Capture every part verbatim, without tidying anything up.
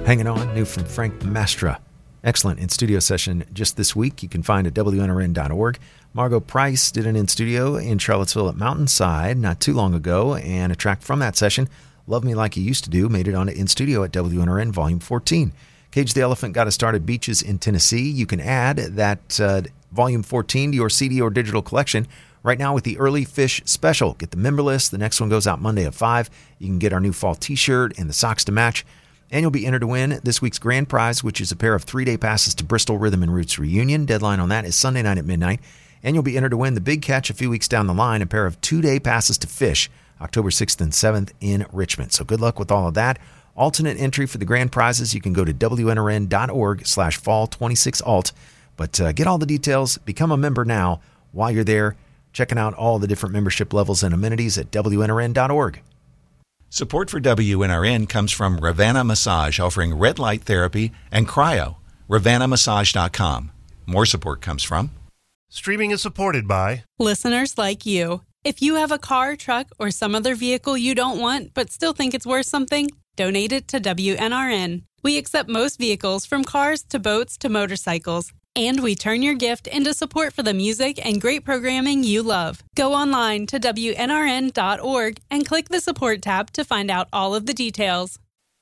Hanging On, new from Frank Mastra. Excellent in-studio session just this week. You can find at W N R N dot org. Margot Price did an in-studio in Charlottesville at Mountainside not too long ago, and a track from that session, Love Me Like You Used to Do, made it on in-studio at W N R N Volume fourteen. Cage the Elephant got us started Beaches in Tennessee. You can add that uh, Volume fourteen to your C D or digital collection right now with the Early Fish Special. Get the member list. The next one goes out Monday at five. You can get our new fall t-shirt and the socks to match. And you'll be entered to win this week's grand prize, which is a pair of three-day passes to Bristol Rhythm and Roots Reunion. Deadline on that is Sunday night at midnight. And you'll be entered to win the big catch a few weeks down the line, a pair of two-day passes to Fish, October sixth and seventh in Richmond. So good luck with all of that. Alternate entry for the grand prizes, you can go to W N R N dot org slash fall twenty-six alt. But uh, get all the details. Become a member now while you're there. Checking out all the different membership levels and amenities at W N R N dot org. Support for W N R N comes from Ravana Massage, offering red light therapy and cryo. Ravana Massage dot com. More support comes from... Streaming is supported by... listeners like you. If you have a car, truck, or some other vehicle you don't want but still think it's worth something, donate it to W N R N. We accept most vehicles, from cars to boats to motorcycles. And we turn your gift into support for the music and great programming you love. Go online to W N R N dot org and click the support tab to find out all of the details.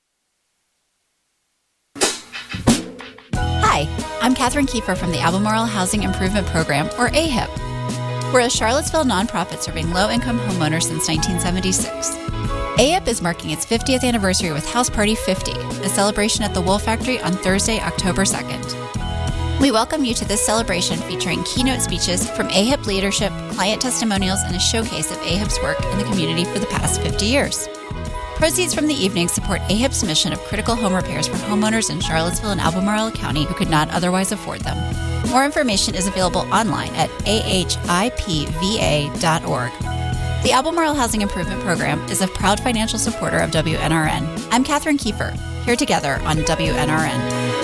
Hi, I'm Katherine Kiefer from the Albemarle Housing Improvement Program, or A H I P. We're a Charlottesville nonprofit serving low-income homeowners since nineteen seventy-six. A H I P is marking its fiftieth anniversary with House Party fifty, a celebration at the Wool Factory on Thursday, October second. We welcome you to this celebration featuring keynote speeches from A H I P leadership, client testimonials, and a showcase of A H I P's work in the community for the past fifty years. Proceeds from the evening support A H I P's mission of critical home repairs for homeowners in Charlottesville and Albemarle County who could not otherwise afford them. More information is available online at A H I P V A dot org. The Albemarle Housing Improvement Program is a proud financial supporter of W N R N. I'm Katherine Kiefer, here together on W N R N.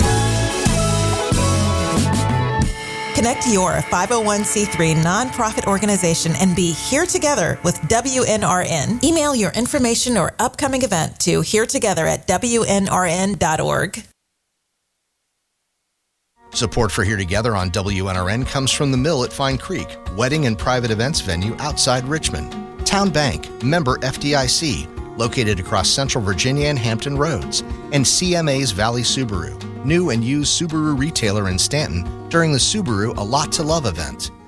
Connect your five oh one c three nonprofit organization and be here together with W N R N. Email your information or upcoming event to here together at W N R N dot org. Support for Here Together on W N R N comes from the Mill at Fine Creek, wedding and private events venue outside Richmond. Town Bank, member F D I C, located across Central Virginia and Hampton Roads. And C M A's Valley Subaru, new and used Subaru retailer in Stanton during the Subaru A Lot to Love event.